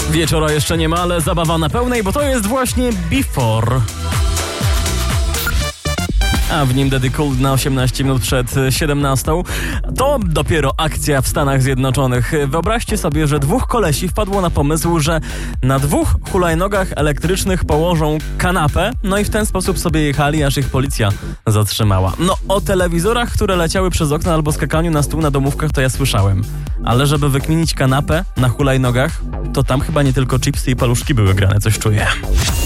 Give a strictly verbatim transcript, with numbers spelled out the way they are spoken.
Wieczora jeszcze nie ma, ale zabawa na pełnej, bo to jest właśnie Before. A w nim Daddy Cool na osiemnaście minut przed siedemnastą. To dopiero akcja w Stanach Zjednoczonych. Wyobraźcie sobie, że dwóch kolesi wpadło na pomysł, że na dwóch hulajnogach elektrycznych położą kanapę, no i w ten sposób sobie jechali, aż ich policja zatrzymała. No o telewizorach, które leciały przez okno albo skakaniu na stół na domówkach, to ja słyszałem. Ale żeby wykminić kanapę na hulajnogach, to tam chyba nie tylko chipsy i paluszki były grane, coś czuję.